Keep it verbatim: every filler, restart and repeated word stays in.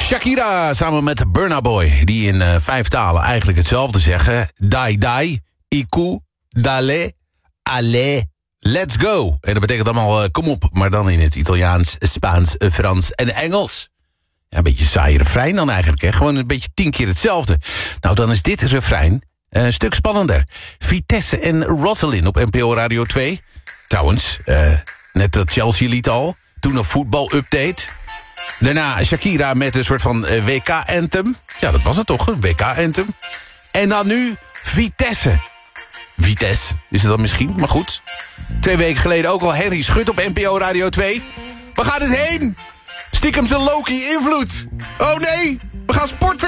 Shakira samen met Burna Boy, die in uh, vijf talen eigenlijk hetzelfde zeggen. Dai dai, iku, dale, ale, let's go. En dat betekent allemaal uh, kom op, maar dan in het Italiaans, Spaans, uh, Frans en Engels. Ja, een beetje saai refrein dan eigenlijk, hè? Gewoon een beetje tien keer hetzelfde. Nou, dan is dit refrein uh, een stuk spannender. Vitesse en Rosalind op N P O Radio twee. Trouwens, uh, net dat Chelsea-lied al. Toen een voetbal-update. Daarna Shakira met een soort van uh, W K-anthem. Ja, dat was het toch, een W K-anthem. En dan nu Vitesse. Vitesse is het dan misschien, maar goed. Twee weken geleden ook al Henry Schut op N P O Radio twee. Waar gaat het heen? Stiekem zijn Loki-invloed. Oh nee, we gaan sport